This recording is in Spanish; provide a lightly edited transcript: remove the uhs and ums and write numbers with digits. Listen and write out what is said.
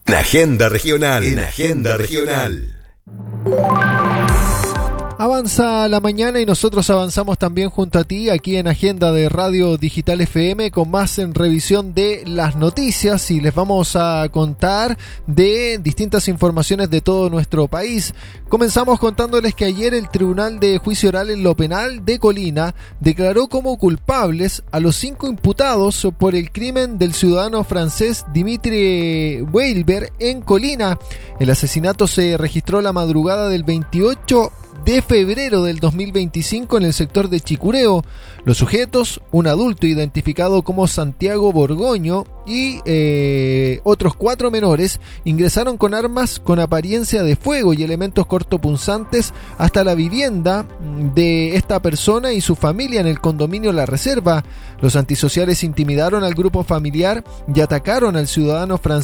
Agenda regional. En Agenda regional. Avanza la mañana y nosotros avanzamos también junto a ti aquí en Agenda de Radio Digital FM con más en revisión de las noticias, y les vamos a contar de distintas informaciones de todo nuestro país. Comenzamos contándoles que ayer el Tribunal de Juicio Oral en lo Penal de Colina declaró como culpables a los 5 imputados por el crimen del ciudadano francés Dimitri Weilber en Colina. El asesinato se registró la madrugada del 28 de febrero del 2025 en el sector de Chicureo. Los sujetos, un adulto identificado como Santiago Borgoño y otros 4 menores, ingresaron con armas con apariencia de fuego y elementos cortopunzantes hasta la vivienda de esta persona y su familia en el condominio La Reserva. Los antisociales intimidaron al grupo familiar y atacaron al ciudadano francés